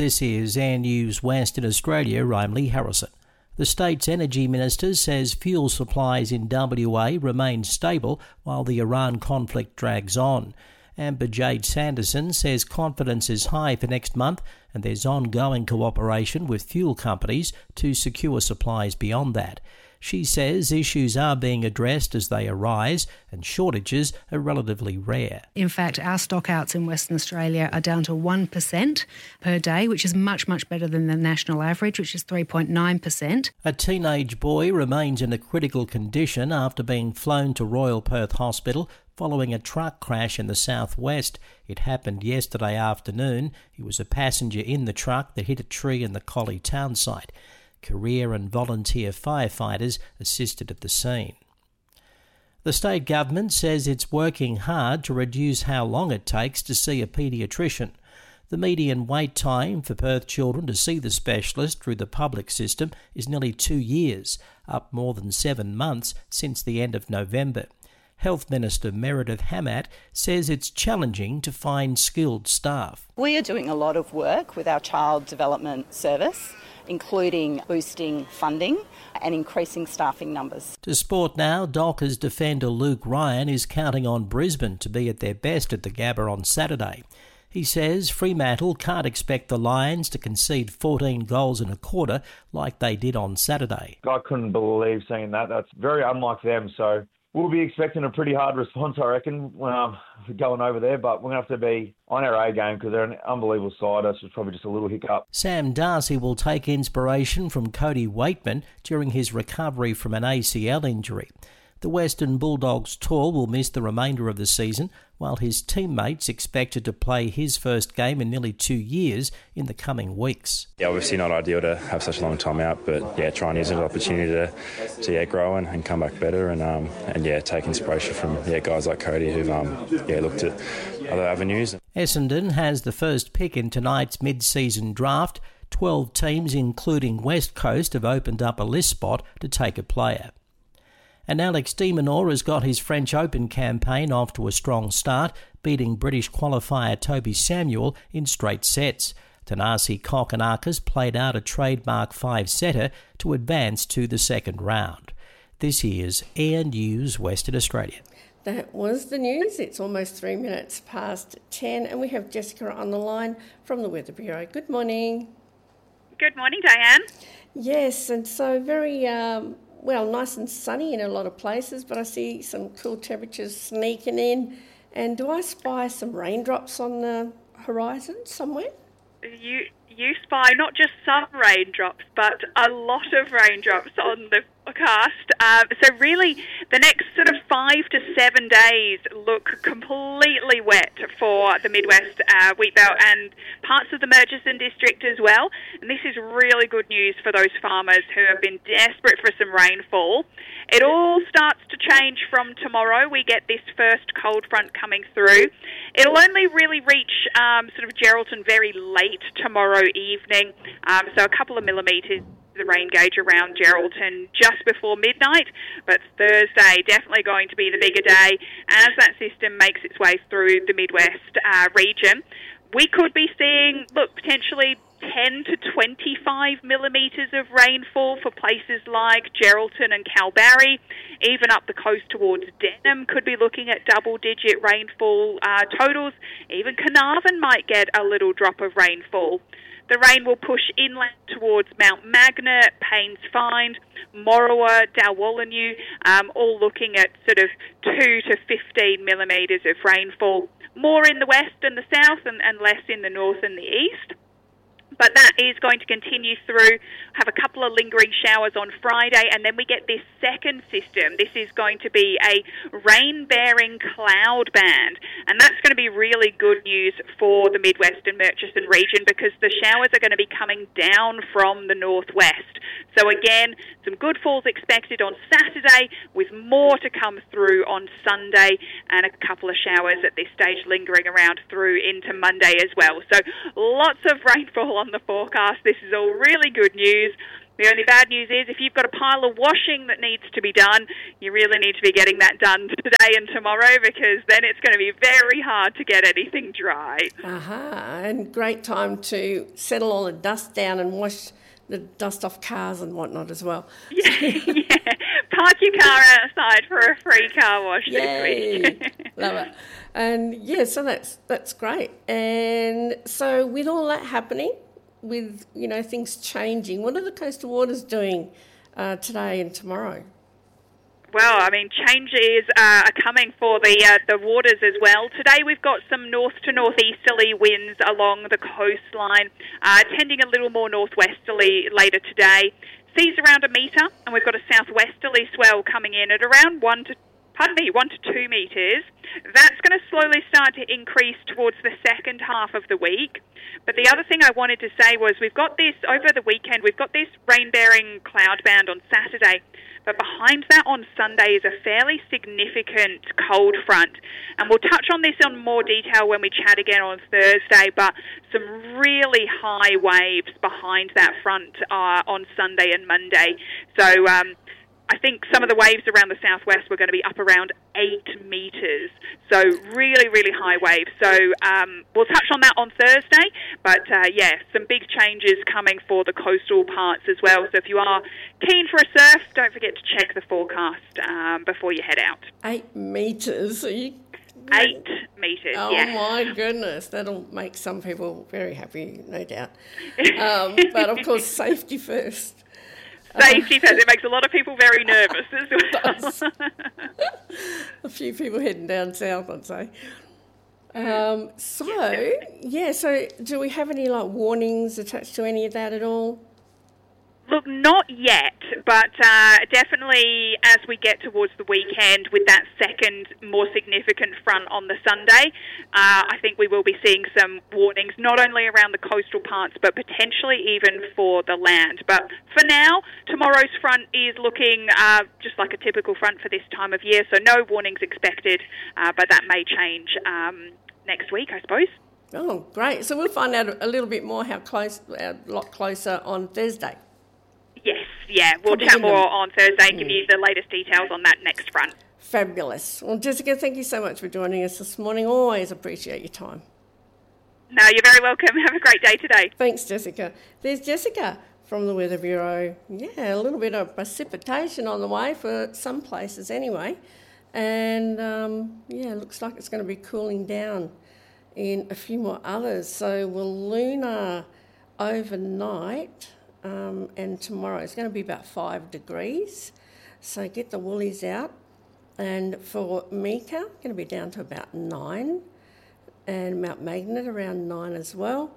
This is Air News Western Australia. I'm Lee Harrison. The state's energy minister says fuel supplies in WA remain stable while the Iran conflict drags on. Amber Jade Sanderson says confidence is high for next month and there's ongoing cooperation with fuel companies to secure supplies beyond that. She says issues are being addressed as they arise and shortages are relatively rare. In fact, our stockouts in Western Australia are down to 1% per day, which is much, much better than the national average, which is 3.9%. A teenage boy remains in a critical condition after being flown to Royal Perth Hospital following a truck crash in the southwest. It happened yesterday afternoon. He was a passenger in the truck that hit a tree in the Collie town site. Career and volunteer firefighters assisted at the scene. The state government says it's working hard to reduce how long it takes to see a paediatrician. The median wait time for Perth children to see the specialist through the public system is nearly 2 years, up more than 7 months since the end of November. Health Minister Meredith Hammatt says it's challenging to find skilled staff. We are doing a lot of work with our Child Development Service, including boosting funding and increasing staffing numbers. To sport now, Dockers defender Luke Ryan is counting on Brisbane to be at their best at the Gabba on Saturday. He says Fremantle can't expect the Lions to concede 14 goals in a quarter like they did on Saturday. I couldn't believe seeing that. That's very unlike them, so we'll be expecting a pretty hard response, I reckon, going over there, but we're going to have to be on our A game because they're an unbelievable side. It's probably just a little hiccup. Sam Darcy will take inspiration from Cody Waitman during his recovery from an ACL injury. The Western Bulldogs tall will miss the remainder of the season, while his teammates expected to play his first game in nearly 2 years in the coming weeks. Yeah, obviously not ideal to have such a long time out, but try and use it as an opportunity to grow and come back better and take inspiration from guys like Cody who've looked at other avenues. Essendon has the first pick in tonight's mid-season draft. 12 teams, including West Coast, have opened up a list spot to take a player. And Alex de Minaur has got his French Open campaign off to a strong start, beating British qualifier Toby Samuel in straight sets. Thanasi Kokkinakis played out a trademark 5-setter to advance to the second round. This is Air News Western Australia. That was the news. It's almost 3 minutes past 10 and we have Jessica on the line from the Weather Bureau. Good morning. Good morning, Diane. Yes, and so very nice and sunny in a lot of places, but I see some cool temperatures sneaking in. And do I spy some raindrops on the horizon somewhere? You spy not just some raindrops, but a lot of raindrops on the forecast. So really, the next sort of 5 to 7 days look completely wet for the Midwest Wheatbelt and parts of the Murchison district as well. And this is really good news for those farmers who have been desperate for some rainfall. It all starts to change from tomorrow. We get this first cold front coming through. It'll only really reach sort of Geraldton very late tomorrow evening, so a couple of millimetres the rain gauge around Geraldton just before midnight, but Thursday definitely going to be the bigger day as that system makes its way through the Midwest region. We could be seeing, potentially 10 to 25 millimetres of rainfall for places like Geraldton and Kalbarri. Even up the coast towards Denham could be looking at double-digit rainfall totals. Even Carnarvon might get a little drop of rainfall. The rain will push inland towards Mount Magnet, Paynes Find, Morawa, Dalwallinu, all looking at sort of 2 to 15 millimetres of rainfall. More in the west and the south and less in the north and the east. But that is going to continue through, have a couple of lingering showers on Friday, and then we get this second system. This is going to be a rain-bearing cloud band, and that's going to be really good news for the Midwest and Murchison region because the showers are going to be coming down from the northwest. So again, some good falls expected on Saturday with more to come through on Sunday and a couple of showers at this stage lingering around through into Monday as well. So lots of rainfall on the forecast. This is all really good news. The only bad news is if you've got a pile of washing that needs to be done, you really need to be getting that done today and tomorrow, because then it's going to be very hard to get anything dry. And great time to settle all the dust down and wash the dust off cars and whatnot as well. Yeah. Park your car outside for a free car wash this week. Love it. And yeah, so that's great. And so with all that happening, with things changing, what are the coastal waters doing today and tomorrow? Well, I mean, changes are coming for the waters as well. Today we've got some north to northeasterly winds along the coastline, tending a little more northwesterly later today. Seas around 1 metre, and we've got a southwesterly swell coming in at around 1 to 2 metres. That's going to slowly start to increase towards the second half of the week. But the other thing I wanted to say was we've got this, over the weekend, we've got this rain-bearing cloud band on Saturday. But behind that on Sunday is a fairly significant cold front. And we'll touch on this in more detail when we chat again on Thursday, but some really high waves behind that front on Sunday and Monday. So I think some of the waves around the southwest were going to be up around 8 metres. So really, really high waves. So we'll touch on that on Thursday. But some big changes coming for the coastal parts as well. So if you are keen for a surf, don't forget to check the forecast before you head out. 8 metres? 8 metres, oh, yeah. Oh my goodness, that'll make some people very happy, no doubt. But of course, safety first. Safety first. It makes a lot of people very nervous as well. A few people heading down south, I'd say. So do we have any warnings attached to any of that at all? Look, not yet, but definitely as we get towards the weekend with that second more significant front on the Sunday, I think we will be seeing some warnings, not only around the coastal parts, but potentially even for the land. But for now, tomorrow's front is looking just like a typical front for this time of year, so no warnings expected, but that may change next week, I suppose. Oh, great. So we'll find out a little bit more a lot closer on Thursday. Yes, yeah. We'll chat more on Thursday and give you the latest details on that next front. Fabulous. Well, Jessica, thank you so much for joining us this morning. Always appreciate your time. No, you're very welcome. Have a great day today. Thanks, Jessica. There's Jessica from the Weather Bureau. Yeah, a little bit of precipitation on the way for some places anyway. And, it looks like it's going to be cooling down in a few more others. So Wiluna overnight... and tomorrow it's going to be about 5 degrees, so get the woolies out. And for Meeka, going to be down to about 9, and Mount Magnet around 9 as well.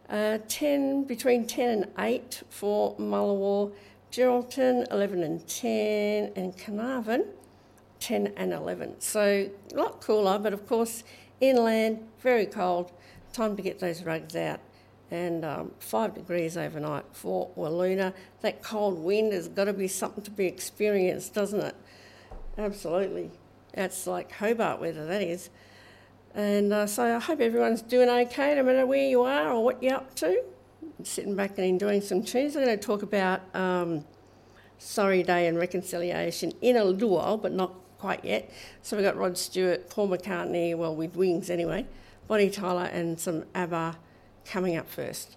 Between 10 and 8 for Mullawar, Geraldton 11 and 10, and Carnarvon 10 and 11. So a lot cooler, but of course inland very cold. Time to get those rugs out. And 5 degrees overnight for Wiluna. That cold wind has got to be something to be experienced, doesn't it? Absolutely. That's like Hobart weather, that is. And so I hope everyone's doing okay, no matter where you are or what you're up to. Sitting back and enjoying some tunes. I'm going to talk about Sorry Day and Reconciliation in a little while, but not quite yet. So we've got Rod Stewart, Paul McCartney, well, with Wings anyway, Bonnie Tyler and some ABBA coming up first.